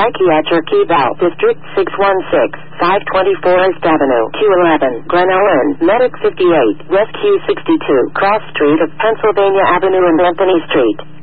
Psychiatric Eval, District 616, 520 Forest Avenue, Q11, Glen Ellen, Medic 58, Rescue 62, Cross Street of Pennsylvania Avenue and Anthony Street.